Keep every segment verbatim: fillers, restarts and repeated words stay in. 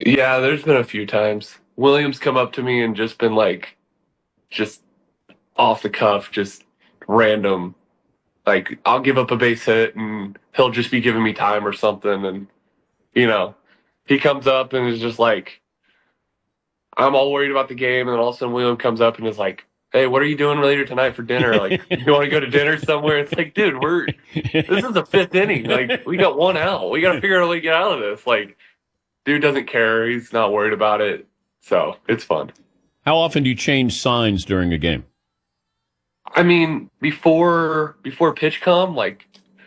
Yeah, there's been a few times. Williams come up to me and just been like, just off the cuff, just random. Like, I'll give up a base hit and he'll just be giving me time or something. And, you know, he comes up and is just like, I'm all worried about the game. And then all of a sudden William comes up and is like, hey, what are you doing later tonight for dinner? Like, you want to go to dinner somewhere? It's like, dude, we're, this is the fifth inning. Like, we got one out. We got to figure out a way to get out of this. Like, dude doesn't care. He's not worried about it. So it's fun. How often do you change signs during a game? I mean, before before pitch come, like,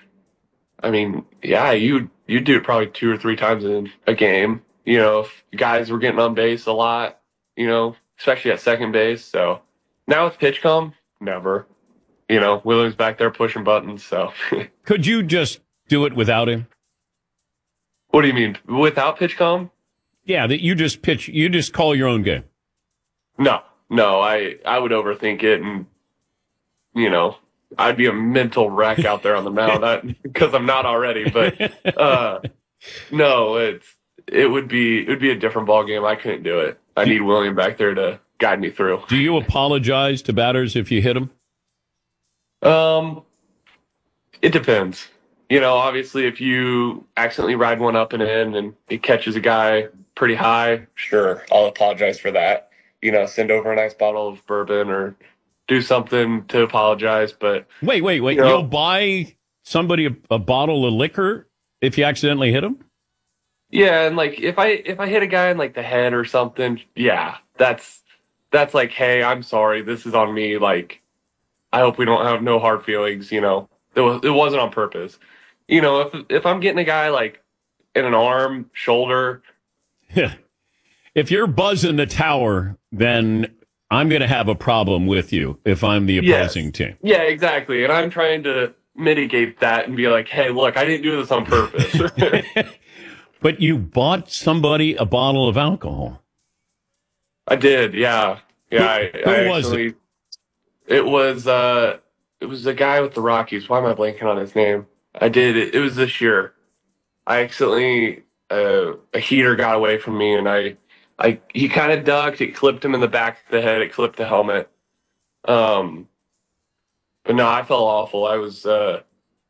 I mean, yeah, you you do it probably two or three times in a game. You know, if guys were getting on base a lot, you know, especially at second base. So now with pitch come, never. You know, Williams back there pushing buttons. So could you just do it without him? What do you mean without pitch come? Yeah, that you just pitch, you just call your own game. No, no, I I would overthink it and. You know, I'd be a mental wreck out there on the mound because I'm not already. But uh, no, it's it would be it would be a different ball game. I couldn't do it. I need William back there to guide me through. Do you apologize to batters if you hit them? Um, it depends. You know, obviously, if you accidentally ride one up and in, and it catches a guy pretty high, sure, I'll apologize for that. You know, send over a nice bottle of bourbon or. Do something to apologize, but wait, wait, wait! You know, you'll buy somebody a, a bottle of liquor if you accidentally hit him? Yeah, and like if I if I hit a guy in like the head or something, yeah, that's that's like, hey, I'm sorry, this is on me. Like, I hope we don't have no hard feelings. You know, it was it wasn't on purpose. You know, if if I'm getting a guy like in an arm, shoulder, yeah, if you're buzzing the tower, then. I'm going to have a problem with you if I'm the opposing yes. team. Yeah, exactly. And I'm trying to mitigate that and be like, hey, look, I didn't do this on purpose. But you bought somebody a bottle of alcohol. I did, yeah. Yeah, who, I, who I was actually, it? It was, uh, it was the guy with the Rockies. Why am I blanking on his name? I did. It, it was this year. I accidentally, uh, a heater got away from me and I, I, he kind of ducked. It clipped him in the back of the head. It clipped the helmet. Um, but no, I felt awful. I was, uh,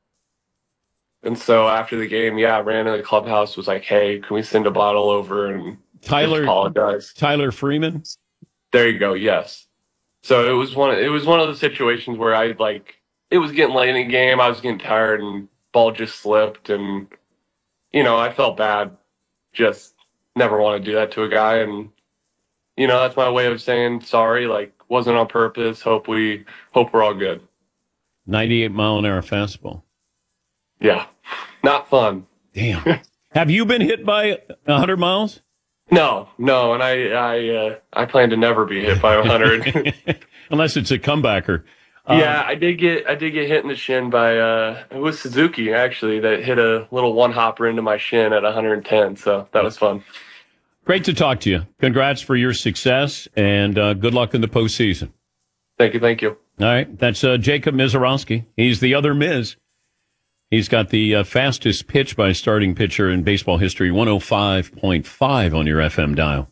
and so after the game, yeah, I ran to the clubhouse. Was like, hey, can we send a bottle over and Tyler apologize? Tyler Freeman. There you go. Yes. So it was one. It was one of the situations where I like it was getting late in the game. I was getting tired, and ball just slipped, and you know I felt bad. Just. Never want to do that to a guy, and you know that's my way of saying sorry. Like wasn't on purpose. Hope we hope we're all good. ninety-eight mile an hour fastball. Yeah, not fun. Damn. Have you been hit by a hundred miles? No, no, and I I uh, I plan to never be hit by a hundred unless it's a comebacker. Yeah, um, I did get I did get hit in the shin by uh it was Suzuki actually that hit a little one hopper into my shin at one hundred ten, so that was fun. Great to talk to you. Congrats for your success and uh, good luck in the postseason. Thank you, thank you. All right, that's uh, Jacob Misiorowski. He's the other Miz. He's got the uh, fastest pitch by a starting pitcher in baseball history, one oh five point five on your F M dial.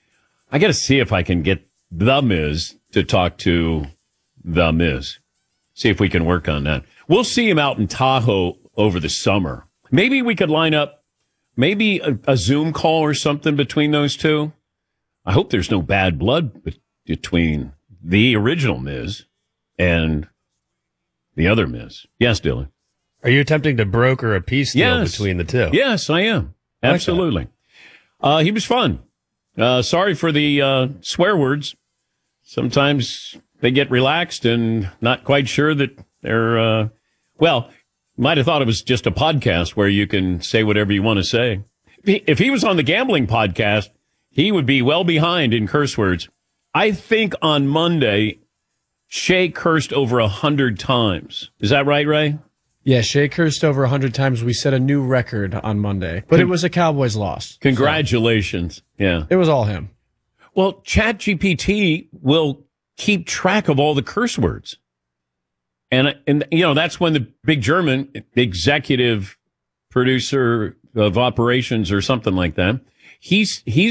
I got to see if I can get the Miz to talk to The Miz. See if we can work on that. We'll see him out in Tahoe over the summer. Maybe we could line up maybe a, a Zoom call or something between those two. I hope there's no bad blood be- between the original Miz and the other Miz. Yes, Dylan. Are you attempting to broker a peace deal yes. between the two? Yes, I am. I Absolutely. Like uh, he was fun. Uh, sorry for the uh, swear words. Sometimes they get relaxed and not quite sure that they're, uh, well, might have thought it was just a podcast where you can say whatever you want to say. If he, if he was on the gambling podcast, he would be well behind in curse words. I think on Monday, Shea cursed over a hundred times. Is that right, Ray? Yeah, Shea cursed over a hundred times. We set a new record on Monday, but Con- it was a Cowboys loss. Congratulations. So. Yeah. It was all him. Well, ChatGPT will keep track of all the curse words. And, and you know, that's when the big German executive producer of operations or something like that, he's he's